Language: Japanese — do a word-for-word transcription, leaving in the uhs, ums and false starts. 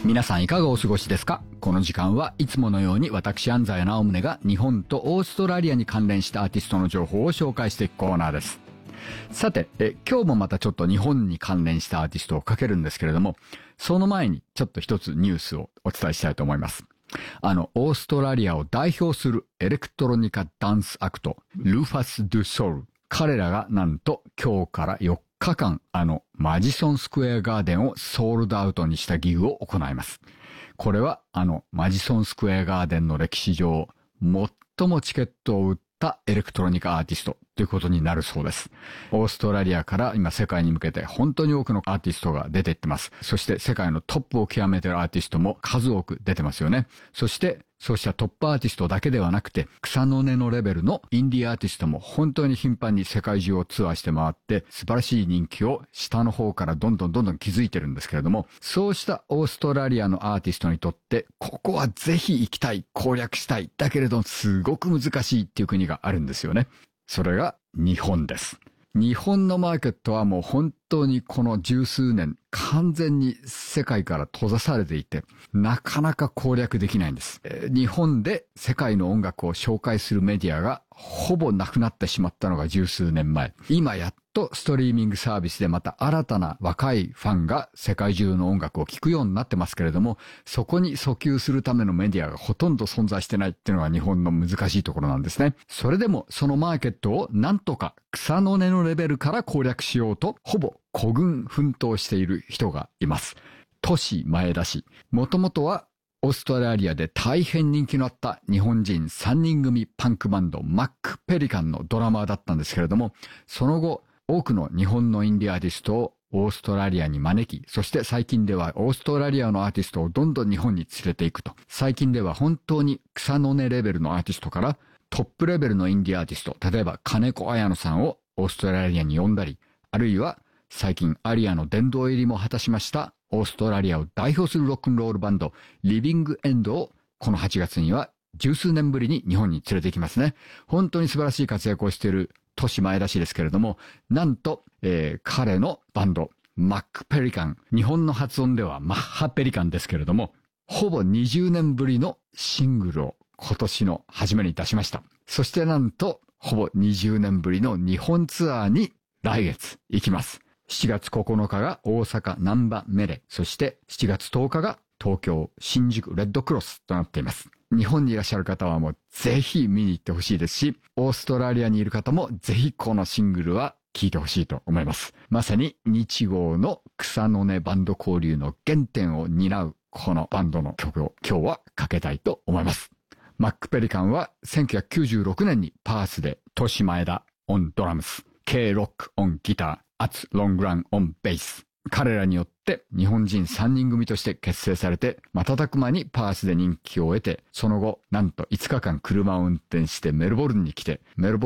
皆さんいかがお過ごしですか？この時間はいつものように私安西直宗が日本とオーストラリアに関連したアーティストの情報を紹介していくコーナーです。さてえ今日もまたちょっと日本に関連したアーティストをかけるんですけれども、その前にちょっと一つニュースをお伝えしたいと思います。あのオーストラリアを代表するエレクトロニカダンスアクトルファス・ドゥ・ソウル、彼らがなんと今日からよっかかんあのマジソンスクエアガーデンをソールドアウトにしたギグを行います。これはあのマジソンスクエアガーデンの歴史上最もチケットを売ったエレクトロニカアーティストということになるそうです。オーストラリアから今世界に向けて本当に多くのアーティストが出ていってます。そして世界のトップを極めているアーティストも数多く出てますよね。そしてそうしたトップアーティストだけではなくて草の根のレベルのインディーアーティストも本当に頻繁に世界中をツアーして回って素晴らしい人気を下の方からどんどんどんどん築いてるんですけれども、そうしたオーストラリアのアーティストにとってここはぜひ行きたい、攻略したい、だけれどすごく難しいっていう国があるんですよね。それが日本です。日本のマーケットはもう本当にこの十数年完全に世界から閉ざされていてなかなか攻略できないんです。えー、日本で世界の音楽を紹介するメディアがほぼなくなってしまったのが十数年前。今やっとストリーミングサービスでまた新たな若いファンが世界中の音楽を聴くようになってますけれども、そこに訴求するためのメディアがほとんど存在してないっていうのが日本の難しいところなんですね。それでもそのマーケットをなんとか草の根のレベルから攻略しようとほぼ孤軍奮闘している人がいます。都市前田氏。もともとはオーストラリアで大変人気のあった日本人さんにん組パンクバンドマック・ペリカンのドラマーだったんですけれども、その後多くの日本のインディーアーティストをオーストラリアに招き、そして最近ではオーストラリアのアーティストをどんどん日本に連れていくと。最近では本当に草の根レベルのアーティストからトップレベルのインディーアーティスト、例えば金子綾乃さんをオーストラリアに呼んだり、あるいは最近アリアの殿堂入りも果たしましたオーストラリアを代表するロックンロールバンドリビングエンドをこのはちがつには十数年ぶりに日本に連れてきますね。本当に素晴らしい活躍をしている都市前田市ですけれども、なんと、えー、彼のバンドマック・ペリカン、日本の発音ではマッハ・ペリカンですけれども、ほぼにじゅうねんぶりのシングルを今年の初めに出しました。そしてなんとほぼにじゅうねんぶりの日本ツアーに来月行きます。しちがつここのかが大阪難波メレ、そしてしちがつとおかが東京新宿レッドクロスとなっています。日本にいらっしゃる方はもうぜひ見に行ってほしいですし、オーストラリアにいる方もぜひこのシングルは聴いてほしいと思います。まさに日豪の草の根バンド交流の原点を担うこのバンドの曲を今日はかけたいと思います。マック・ペリカンはせんきゅうひゃくきゅうじゅうろくねんにパースで都市前田オンドラムス、K ロックオンギター、アツロングランオンベース、彼らによって日本人さんにん組として結成されて瞬く間にパースで人気を得て、その後なんといつかかん車を運転してメルボルンに来て、メルボルン